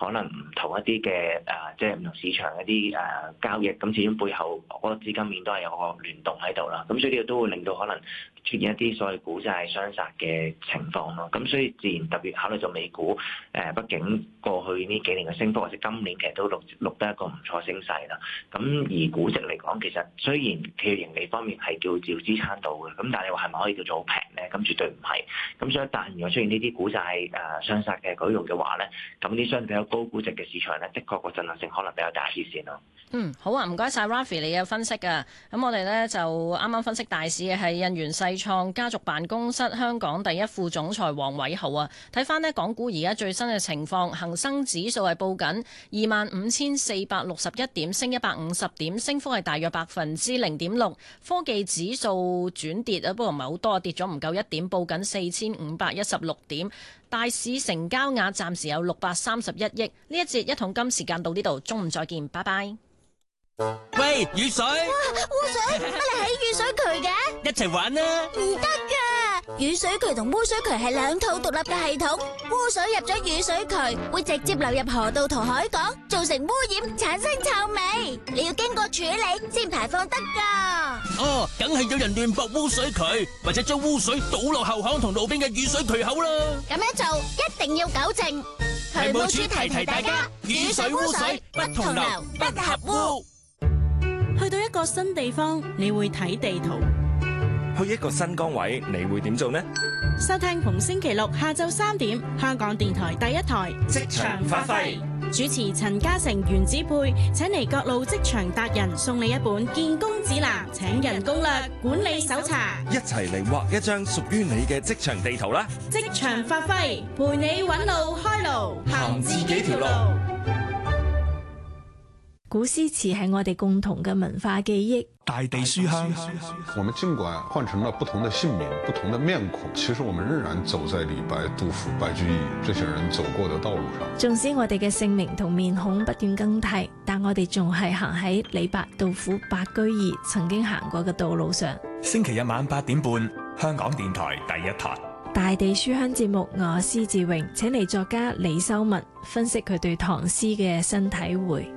可能唔同一啲嘅即係唔同市場一啲交易，咁始終背後嗰個資金面都係有個聯動喺度啦。咁所以呢個都會令到可能出現一啲所謂股債雙殺嘅情況咯。咁所以自然特別考慮到美股畢竟過去呢幾年嘅升幅，或者今年其實都錄得一個唔錯升勢啦。咁而估值嚟講，其實雖然企業盈利方面係叫支撐到嘅，咁但係你話係咪可以叫做好平咧？咁絕對唔係。咁所以但如果出現呢啲股債雙殺嘅舉動嘅話咧，咁啲相對比較高估值嘅市場咧，的確個震撼性可能比較大啲先咯。 好啊，唔該晒 Rafi 你嘅分析㗎。咁我哋呢就啱啱分析大市嘅係印源世創家族辦公室香港第一副總裁黃偉豪啊。睇翻呢港股而家最新嘅情況，恒生指數係報緊25,461點，升150點，升幅係大約0.6%。科技指數轉跌啊，不過唔係好多，跌咗唔夠1點，報緊4,516點。大市成交額暫時有631億。呢一節一桶金時間到呢度，中午再見，拜拜。 喂，雨水！ 污水，乜你喺雨水渠嘅？ 一齊玩啦！ 唔得噶，雨水渠同污水渠係兩套獨立嘅系統。污水入咗雨水渠，會直接流入河道同海港，造成污染，產生臭味。你要經過處理先排放得噶。 哦，梗係有人亂駁污水渠，或者將污水倒落後巷同路邊嘅雨水渠口啦。 咁樣做一定要糾正。渠務署提提大家，雨水污水不同流，不合污。 去到一個新地方，你會睇地圖； 去一個新崗位，你會點做呢？ 收聽逢星期六下晝3點，香港電台第一台職場發揮， 主持陳嘉誠、袁子佩，請嚟各路職場達人，送你一本見工指南、請人攻略、管理手冊， 一齊嚟畫一張屬於你嘅職場地圖啦！ 職場發揮，陪你揾路開路， 行自己條路。 古詩詞係我哋共同嘅文化記憶。 大地書香， 我們儘管換成了不同的姓名、不同的面孔，其實我們仍然走在李白、杜甫、白居易這些人走過的道路上。 縱使我哋嘅姓名同面孔不斷更替，但我哋仲係行喺李白、杜甫、白居易曾經行過嘅道路上。 星期日晚8點半，香港電台第一台。 大地書香節目，我施志榮請嚟作家李修文分析佢對唐詩嘅新體會。